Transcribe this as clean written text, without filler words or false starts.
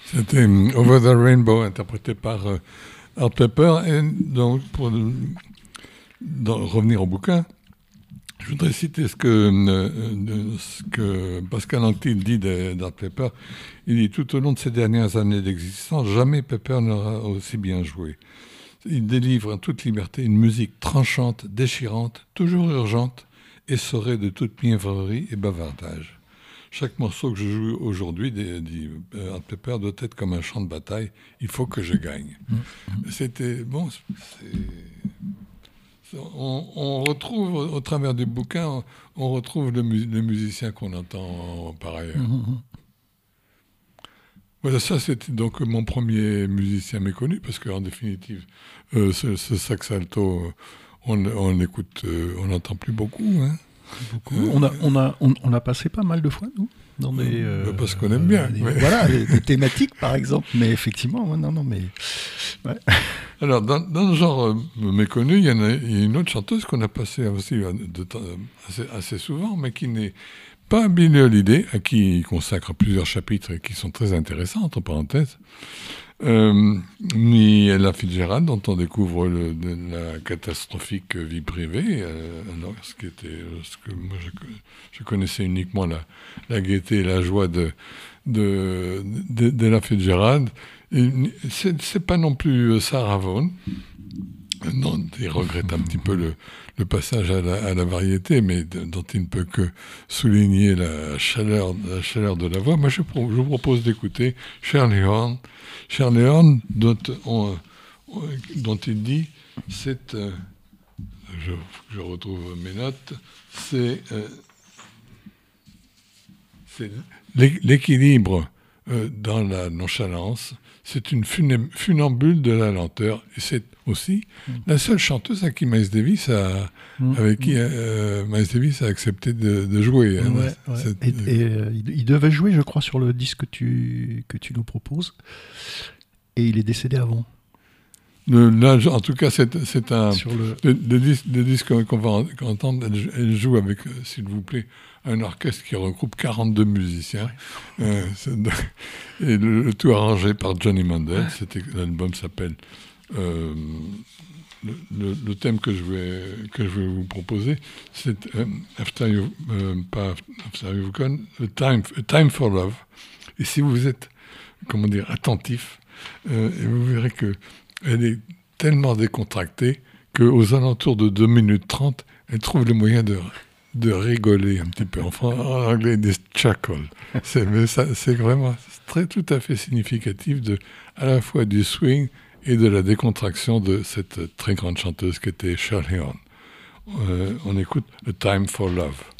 C'était Over the Rainbow, interprété par Art Pepper. Et donc, pour revenir au bouquin, je voudrais citer ce que Pascal Anquetil dit d'Art Pepper. Il dit « Tout au long de ces dernières années d'existence, jamais Pepper n'aura aussi bien joué. Il délivre en toute liberté une musique tranchante, déchirante, toujours urgente, essorée de toute mièvrerie et bavardage. Chaque morceau que je joue aujourd'hui, dit Art Pepper, doit être comme un champ de bataille. Il faut que je gagne. » C'était bon. On retrouve au travers du bouquin, on retrouve le musicien qu'on entend par ailleurs. Voilà, ça c'était donc mon premier musicien méconnu, parce qu'en définitive, ce sax alto, on l'écoute, on n'entend plus beaucoup. Hein. On a passé pas mal de fois, nous, dans des... parce qu'on aime bien. Voilà, des thématiques, par exemple. Mais effectivement, mais... Ouais. Alors, dans le genre méconnu, il y a une autre chanteuse qu'on a passée aussi assez souvent, mais qui n'est pas Billie Holiday, à qui il consacre plusieurs chapitres et qui sont très intéressants, entre parenthèses, ni Ella Fitzgerald, dont on découvre la catastrophique vie privée, alors ce que moi je connaissais uniquement la gaieté et la joie d'Ella Fitzgerald. C'est pas non plus Sarah Vaughan. Non, il regrette un petit peu le passage à la variété, mais dont il ne peut que souligner la chaleur de la voix. Moi, je vous propose d'écouter Shirley Horn. Shirley Horn, dont il dit, c'est... je retrouve mes notes. C'est l'équilibre dans la nonchalance. C'est une funambule de la lenteur. Et c'est aussi la seule chanteuse à qui Miles Davis a accepté de jouer. Hein. Ouais. Il devait jouer, je crois, sur le disque que tu nous proposes. Et il est décédé avant. Là, en tout cas, c'est un... Le disque qu'on va entendre, elle joue avec, s'il vous plaît, un orchestre qui regroupe 42 musiciens. Ouais. Et le tout arrangé par Johnny Mandel. L'album s'appelle... le thème que je vais vous proposer, c'est After You've Gone, A Time for Love. Et si vous êtes, attentif, et vous verrez qu'elle est tellement décontractée qu'aux alentours de 2 minutes 30, elle trouve le moyen de rigoler un petit peu. En anglais, des chuckle. C'est vraiment tout à fait significatif à la fois du swing et de la décontraction de cette très grande chanteuse qui était Shirley Horn. On écoute A Time for Love.